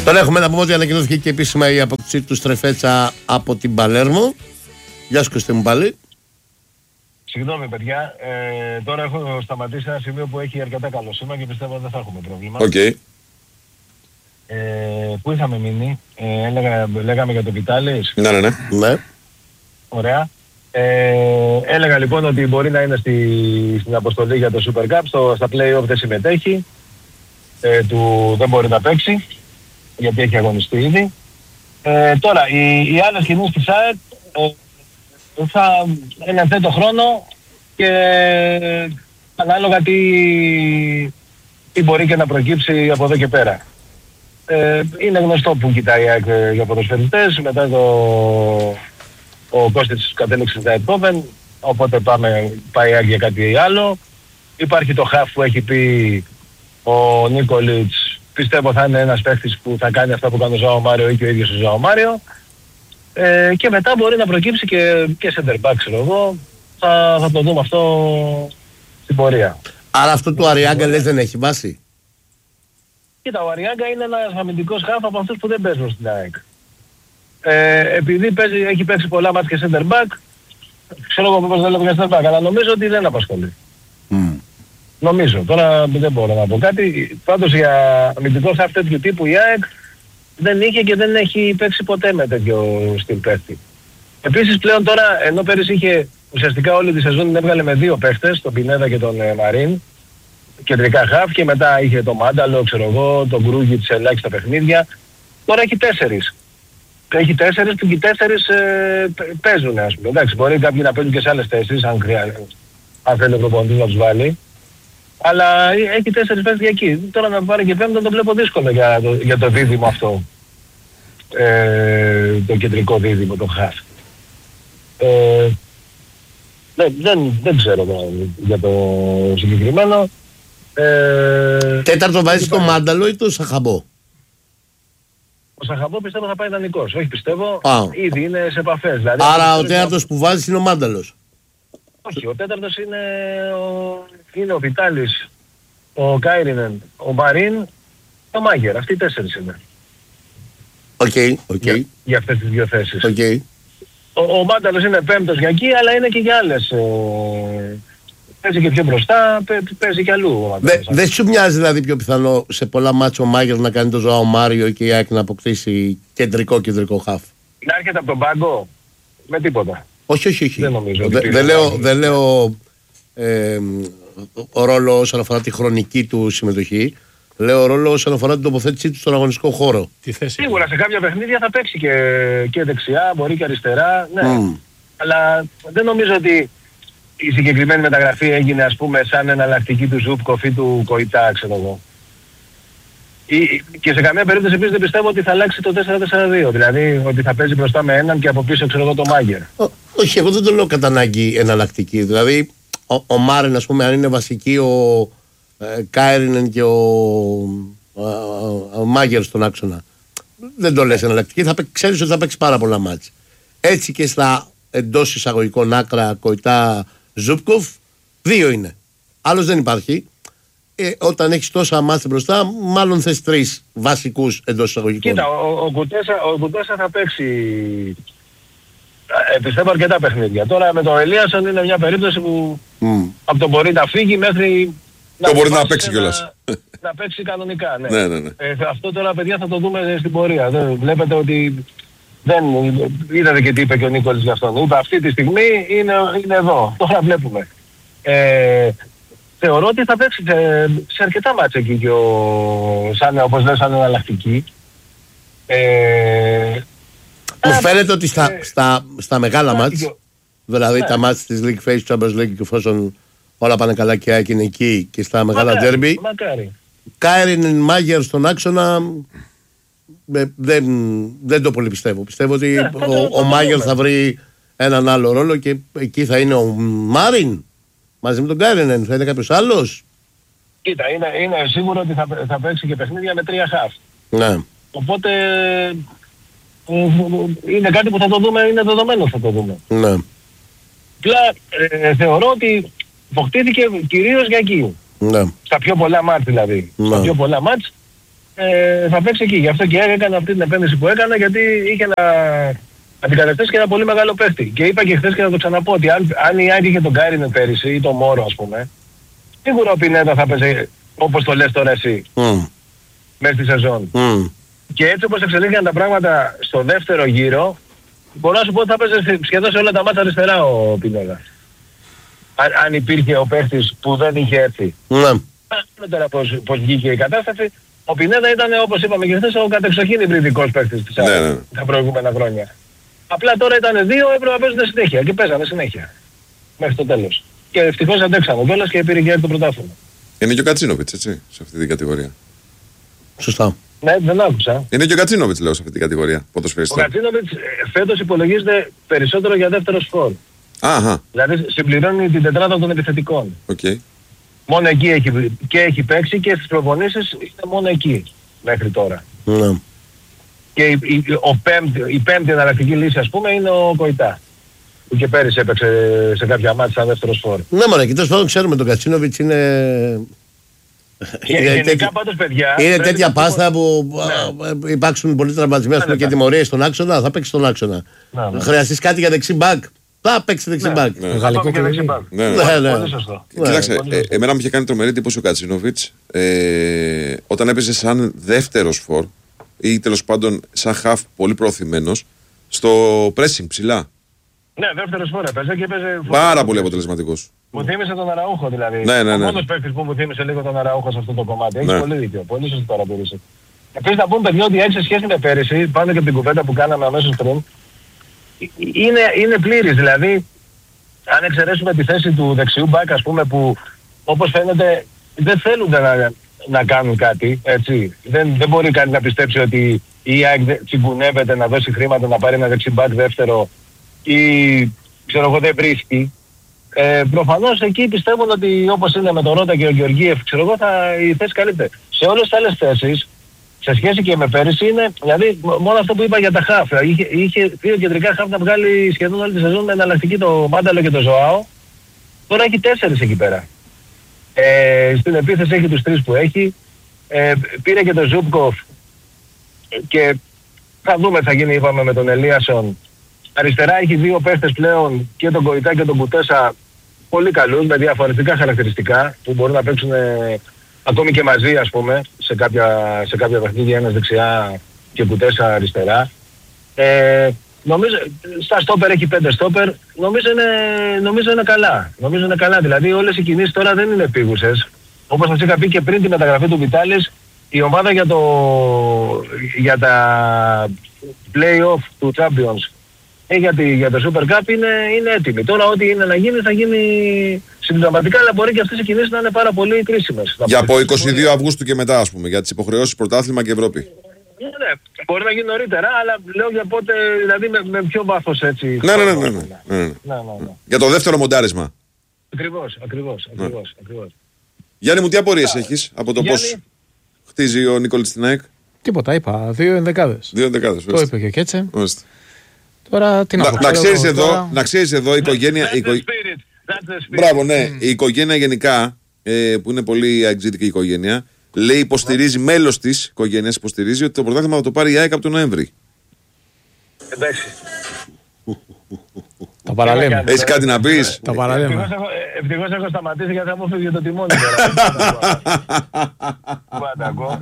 Τώρα έχουμε να πούμε ότι ανακοινώθηκε και επίσημα η αποκτησή του Στρεφέτσα από την Παλέρμο. Γεια σου Κωστή μου πάλι. Συγγνώμη παιδιά, τώρα έχω σταματήσει ένα σημείο που έχει αρκετά καλό σήμα και πιστεύω ότι δεν θα έχουμε πρόβλημα. Okay. Πού είχαμε μείνει, λέγαμε για το Βιτάλης. Ναι. Ωραία. Έλεγα λοιπόν ότι μπορεί να είναι στην αποστολή για το Super Cup, στα play-off δεν συμμετέχει, δεν μπορεί να παίξει, γιατί έχει αγωνιστεί ήδη. Τώρα, οι άλλες κινήσεις της ΑΕΚ θα είναι θέτω χρόνο και ανάλογα τι μπορεί και να προκύψει από εδώ και πέρα. Είναι γνωστό που κοιτάει η ΑΕΚ για ποδοσφαιριστές, μετά ο Κώστης κατέληξε στα Eindhoven, οπότε πάει η ΑΕΚ για κάτι άλλο. Υπάρχει το χαφ που έχει πει ο Νίκολιτς, πιστεύω θα είναι ένας παίχτης που θα κάνει αυτά που κάνει ο Ζωάο Μάριο ή και ο ίδιος ο Ζωάο Μάριο. Και μετά μπορεί να προκύψει και center back, ξέρω εγώ. Θα το δούμε αυτό στην πορεία. Άρα αυτό του Αριάγκα λες δεν έχει βάση? Κοίτα, ο Αριάγκα είναι ένας αμυντικός χαφ από αυτούς που δεν παίζουν στην ΑΕΚ. Επειδή έχει παίξει πολλά μάτια και center back, ξέρω εγώ μήπως δεν λέω για center back, αλλά νομίζω ότι δεν απασχολεί. Νομίζω, τώρα δεν μπορώ να πω κάτι. Πάντως για αμυντικό χαφ τέτοιου τύπου η ΑΕΚ δεν είχε και δεν έχει παίξει ποτέ με τέτοιο στυλ παίχτη. Επίσης πλέον τώρα, ενώ πέρυσι είχε ουσιαστικά όλη τη σεζόν έβγαλε με δύο παίχτες, τον Πινέδα και τον Μαρίν, κεντρικά χαφ, και μετά είχε τον Μάνταλο, ξέρω εγώ, τον Γκρούγιτς σε ελάχιστα παιχνίδια. Τώρα έχει 4. Έχει 4 που και οι 4 παίζουν, ας πούμε. Εντάξει, μπορεί κάποιοι να παίζουν και σε άλλες 4, αν θέλει ο προπονητής να τους βάλει. Αλλά έχει 4 παίζουν για εκεί. Τώρα να πάρει και 5 το βλέπω δύσκολο για το δίδυμο αυτό. Το κεντρικό δίδυμο, το χαφ. Δεν ξέρω για το συγκεκριμένο. Τέταρτο βάζει το Μάνταλο ή το Σαχαμπό? Ο Σαχαμπό πιστεύω θα πάει δανεικός. Όχι πιστεύω, ήδη είναι σε επαφές. Δηλαδή, άρα ο τέταρτος που βάζεις είναι ο Μάνταλος? Όχι, ο τέταρτος είναι ο Βιτάλης, ο Κάιρινεν, ο Μαρίν, ο Μάγκερ. Αυτοί οι 4 είναι. Οκ. Για αυτές τις δύο θέσεις. Okay. Ο Μάνταλος είναι 5ος για εκεί, αλλά είναι και για άλλες. Παίζει και πιο μπροστά, παίζει και αλλού. Δεν σου μοιάζει δηλαδή πιο πιθανό σε πολλά μάτια ο Μάγκερ να κάνει το Ζωάο Μάριο και η ΑΕΚ να αποκτήσει κεντρικό χαφ? Να έρχεται από τον πάγκο με τίποτα. Όχι. Δεν νομίζω. Δεν λέω ρόλο όσον αφορά τη χρονική του συμμετοχή. Λέω ρόλο όσον αφορά την τοποθέτησή του στον αγωνιστικό χώρο. Σίγουρα σε κάποια παιχνίδια θα παίξει και δεξιά, μπορεί και αριστερά. Ναι. Αλλά δεν νομίζω ότι η συγκεκριμένη μεταγραφή έγινε, ας πούμε, σαν εναλλακτική του Ζούπκοφ ή του Κοϊτά, ξέρω εγώ. Και σε καμία περίπτωση επίσης δεν πιστεύω ότι θα αλλάξει το 4-4-2. Δηλαδή ότι θα παίζει μπροστά με έναν και από πίσω, ξέρω εγώ, το Μάγκερ. Όχι, εγώ δεν το λέω κατά ανάγκη εναλλακτική. Δηλαδή ο Μάρεν, ας πούμε, αν είναι βασική, ο Κάιρινεν και ο Μάγκερ στον άξονα, δεν το λες εναλλακτική. Ξέρεις ότι θα παίξει πάρα πολλά μάτς. Έτσι και στα εντός εισαγωγικών άκρα Κοϊτά Ζούπκοφ, 2 είναι. Άλλος δεν υπάρχει. Όταν έχεις τόσα μάτς μπροστά, μάλλον θες 3 βασικούς εντός εισαγωγικών. Κοίτα, ο Κουτέσα θα παίξει, πιστεύω, αρκετά παιχνίδια. Τώρα με τον Ελίασον είναι μια περίπτωση που από το μπορεί να φύγει μέχρι το μπορεί να παίξει κιόλας. Να παίξει κανονικά, ναι. Ναι. Αυτό τώρα, παιδιά, θα το δούμε στην πορεία. Βλέπετε ότι είδατε και τι είπε και ο Νίκολης για αυτόν. Είπε αυτή τη στιγμή είναι εδώ. Τώρα βλέπουμε. Θεωρώ ότι θα παίξει σε αρκετά μάτσα εκεί και όπως λες, σαν εναλλακτική. Μου φαίνεται ότι στα μεγάλα μάτς, δηλαδή τα μάτς της League Phase, Champions League, και εφόσον όλα πάνε καλά και είναι εκεί και στα μεγάλα ντέρμπι, Κάιρινεν, Μάγκερ στον άξονα, δεν το πολύ πιστεύω. Πιστεύω ότι ο Μάγκερ θα βρει έναν άλλο ρόλο και εκεί θα είναι ο Μάριν μαζί με τον Κάιρινεν. Θα είναι κάποιος άλλος? Κοίτα, είναι σίγουρο ότι θα παίξει και παιχνίδια με 3 χαφ. Ναι. Οπότε είναι κάτι που θα το δούμε, είναι δεδομένο θα το δούμε. Ναι. Απλά θεωρώ ότι αποκτήθηκε κυρίως για εκεί. Ναι. Στα πιο πολλά μάτς δηλαδή. Στα πιο πολλά μάτς θα παίξει εκεί. Γι' αυτό και έκανε αυτή την επένδυση που έκανε, γιατί είχε να αντικαταστήσει και ένα πολύ μεγάλο παίχτη. Και είπα και χθες και θα το ξαναπώ ότι αν η ΑΕΚ είχε τον Γκάρινε πέρυσι ή τον Μόρο, ας πούμε, σίγουρα ο Πινέδα θα παίζει όπως το λες τώρα εσύ, μέσα στη σεζόν. Και έτσι όπως εξελίχθηκαν τα πράγματα στο δεύτερο γύρο, μπορώ να σου πω ότι θα παίζει σχεδόν σε όλα τα μάτια αριστερά ο Πινέδα. Αν υπήρχε ο παίχτης που δεν είχε έρθει. Τώρα πώς βγήκε η κατάσταση, ο Πινέδα ήταν, όπως είπαμε και χθες, ο κατεξοχήν υβριδικός παίχτης της ΑΕΚ τα προηγούμενα χρόνια. Απλά τώρα ήταν δύο, έπρεπε να παίζουν συνέχεια και παίζανε συνέχεια. Μέχρι το τέλος. Και ευτυχώς αντέξαμε κιόλας και πήρε και το πρωτάθλημα. Είναι και ο Κατσίνοβιτς, έτσι, σε αυτή την κατηγορία. Σωστά. Ναι, δεν άκουσα. Είναι και ο Κατσίνοβιτς, λέω, σε αυτή την κατηγορία. Ο Κατσίνοβιτς φέτος υπολογίζεται περισσότερο για δεύτερο σκορ. Αχα. Δηλαδή συμπληρώνει την τετράδα των επιθετικών. Okay. Μόνο εκεί έχει παίξει και στις προπονήσεις είναι μόνο εκεί μέχρι τώρα. Και η πέμπτη εναλλακτική λύση, ας πούμε, είναι ο Κοϊτά. Που και πέρυσι έπαιξε σε κάποια μάτια σαν δεύτερο σκορ. Ναι, μωρέ, και τέλος πάντων ξέρουμε τον Κατσίνοβιτς είναι... Γενικά πάντως, παιδιά... Είναι τέτοια πάστα που υπάρξουν πολλοί τραυματισμοί και τιμωρίες στον άξονα, θα παίξει στον άξονα. Χρειαστείς κάτι για δεξί μπακ, θα παίξει δεξί μπακ. Γαλλικό και δεξί μπακ. Πολύ σωστό. Κοιτάξτε, εμένα μου είχε κάνει τρομερή εντύπωση ο Κατσίνοβιτς όταν έπαιζε σαν δεύτερος φορ ή τέλος πάντων σαν χαφ πολύ προωθημένος στο pressing ψηλά. Ναι, δεύτερος φορ έπαιζε και έπαιζε... Πάρα πολύ αποτελεσματικός. Μου θύμισε τον Αραούχο δηλαδή. Ναι. Ο μόνος παίκτης που μου θύμισε λίγο τον Αραούχο σε αυτό το κομμάτι. Έχει πολύ δίκιο. Πολύ σωστή παρατηρήση. Επίσης να πούμε, παιδιά, ότι σε σχέση με πέρυσι, πάνω και από την κουβέντα που κάναμε αμέσως πριν, είναι πλήρης. Δηλαδή, αν εξαιρέσουμε τη θέση του δεξιού μπακ, ας πούμε, που όπως φαίνεται δεν θέλουν να κάνουν κάτι, έτσι. Δεν μπορεί κάτι να πιστέψει ότι η ΑΕΚ τσιγκουνεύεται να δώσει χρήματα να πάρει ένα δεξί μπακ δεύτερο ή ξέρω εγώ δεν βρίσκει. Προφανώς εκεί πιστεύουν ότι όπως είναι με τον Ρότα και ο Γεωργίεφ, ξέρω εγώ, η θέση καλύπτεται. Σε όλες τις άλλες θέσεις, σε σχέση και με πέρυσι, είναι, δηλαδή μόνο αυτό που είπα για τα χαφ. Είχε δύο κεντρικά χαφ να βγάλει σχεδόν όλη τη σεζόν με εναλλακτική το Μάνταλο και το Ζωάο. Τώρα έχει 4 εκεί πέρα. Στην επίθεση έχει τους 3 που έχει. Πήρε και τον Ζούπκοφ και θα δούμε τι θα γίνει, είπαμε, με τον Ελίασον. Αριστερά έχει 2 παίχτες πλέον, και τον Κοϊτά και τον Κουτέσα, πολύ καλούς, με διαφορετικά χαρακτηριστικά, που μπορούν να παίξουν ακόμη και μαζί, ας πούμε, σε κάποια παιχνίδια, ένας δεξιά και Κουτέσα αριστερά. Νομίζω, στα στόπερ έχει 5 στόπερ, νομίζω είναι καλά. Νομίζω είναι καλά, δηλαδή όλες οι κινήσεις τώρα δεν είναι επίγουσες. Όπως σας είχα πει και πριν τη μεταγραφή του Βιτάλης, η ομάδα για τα play-off του Champions για το Super Cup είναι έτοιμη. Τώρα ό,τι είναι να γίνει θα γίνει συμπληρωματικά, αλλά μπορεί και αυτές οι κινήσεις να είναι πάρα πολύ κρίσιμες. Για από 22 Αυγούστου και μετά, ας πούμε, για τις υποχρεώσεις πρωτάθλημα και Ευρώπη. Ναι, μπορεί να γίνει νωρίτερα, αλλά λέω για πότε, δηλαδή με ποιο βάθος έτσι. Ναι. Για το δεύτερο μοντάρισμα. Ακριβώς. Γιάννη μου, τι απορίες έχεις από το πώς χτίζει ο Νίκολης στην ΑΕΚ? Τίποτα, είπα. 2 ενδεκάδες. Το είπε και Κέτσε. Τώρα τι να πω. Να ξέρεις εδώ η οικογένεια. Μπράβο, ναι. Η οικογένεια γενικά, που είναι πολύ αεξίτικη η οικογένεια, λέει, υποστηρίζει, μέλος της οικογένειας υποστηρίζει ότι το πρωτάθλημα θα το πάρει η ΑΕΚ από τον Νοέμβρη. Εντάξει. Τα παραλέμε. Έχεις κάτι να πεις? Τα παραλέμε. Ευτυχώς έχω σταματήσει γιατί θα μου φύγει το τιμόνι τώρα.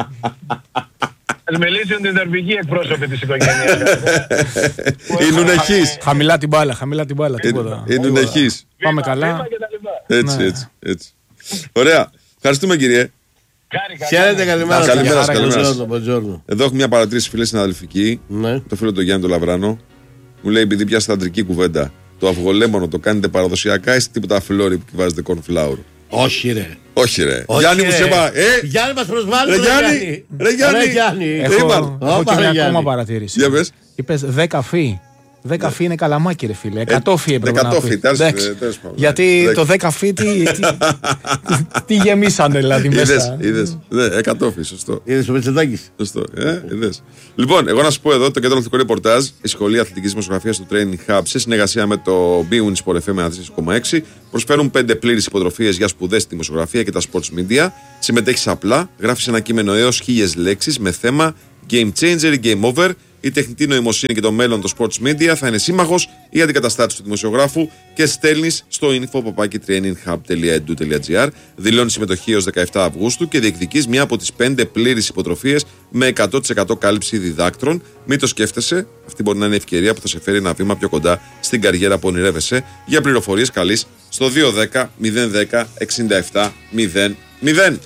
Ας μιλήσουν την δερβική εκπρόσωποι της οικογένειας. Η Νουνεχής. Χαμηλά την μπάλα, τίποτα. Η Νουνεχής. Πάμε καλά. Έτσι. Ωραία. Ευχαριστούμε, κύριε. Χαίρετε, καλημέρα. Καλημέρα. Εδώ έχω μια παρατήρηση, φίλε, συναδελφική. Το φίλο του Γιάννη το Λαβράνο. Μου λέει, επειδή πιάσετε αντρική κουβέντα, το αυγολέμονο το κάνετε παραδοσιακά ή τίποτα φλόρι που βάζετε cornflour? Όχι ρε. Γιάννη μου σε είπα. Γιάννη μας προσβάλλει. Ρε Γιάννη. Έχω και μια ακόμα παρατήρηση. Είπες 10 φύ. 10 φύ είναι καλαμάκι, ρε φίλε. 100 φύ έπρεπε να πει. Γιατί το 10 φύ τι γεμίσανε δηλαδή μέσα. Είδες. 100 φύ, σωστό. Είδες ο Πετσετάκης. Σωστό. Είδες. Λοιπόν, εγώ να σου πω εδώ το κέντρο αθλητικό ρεπορτάζ, η Σχολή Αθλητικής Δημοσιογραφίας του Training Hub, σε συνεργασία με το BWIN Sport FM 4,6, προσφέρουν 5 πλήρεις υποτροφίες για σπουδές στη δημοσιογραφία και τα sports media. Συμμετέχεις απλά, γράφεις ένα κείμενο έως 1000 λέξεις με θέμα Game Changer ή Game Over. Η τεχνητή νοημοσύνη και το μέλλον των sports media θα είναι σύμμαχος ή αντικαταστάτης του δημοσιογράφου και στέλνεις στο info@traininghub.edu.gr. Δηλώνεις συμμετοχή έως 17 Αυγούστου και διεκδικείς μία από τις 5 πλήρεις υποτροφίες με 100% κάλυψη διδάκτρων. Μην το σκέφτεσαι, αυτή μπορεί να είναι η ευκαιρία που θα σε φέρει ένα βήμα πιο κοντά στην καριέρα που ονειρεύεσαι. Για πληροφορίες καλείς στο 210 010 67 00.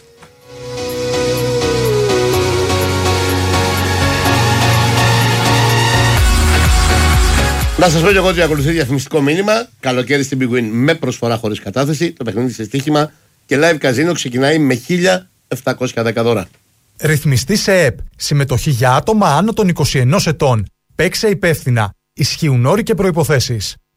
Να σας πω και εγώ ότι ακολουθεί διαφημιστικό μήνυμα. Καλοκαίρι στην Big Win με προσφορά χωρίς κατάθεση. Το παιχνίδι σε στοίχημα και live καζίνο ξεκινάει με 1.710 δώρα. Ρυθμιστή σε ΕΠ. Συμμετοχή για άτομα άνω των 21 ετών. Παίξε υπεύθυνα. Ισχύουν όροι και προϋποθέσεις.